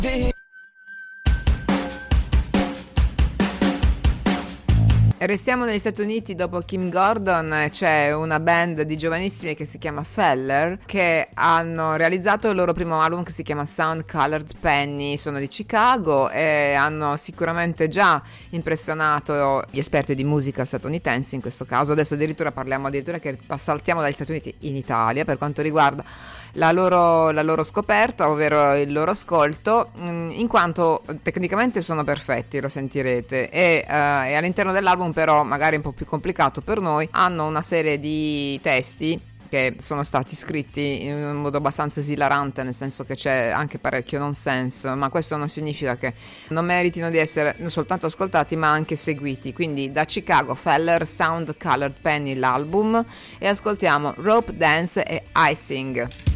Restiamo negli Stati Uniti. Dopo Kim Gordon c'è una band di giovanissimi che si chiama Feller, che hanno realizzato il loro primo album che si chiama Sound Colored Penny. Sono di Chicago e hanno sicuramente già impressionato gli esperti di musica statunitensi in questo caso. Adesso addirittura parliamo che saltiamo dagli Stati Uniti in Italia per quanto riguarda la loro scoperta, ovvero il loro ascolto, in quanto tecnicamente sono perfetti, lo sentirete, e all'interno dell'album però magari un po' più complicato per noi, hanno una serie di testi che sono stati scritti in un modo abbastanza esilarante, nel senso che c'è anche parecchio nonsense, ma questo non significa che non meritino di essere non soltanto ascoltati ma anche seguiti. Quindi da Chicago, Feller, Sound Colored Penny l'album, e ascoltiamo Rope Dance e Icing.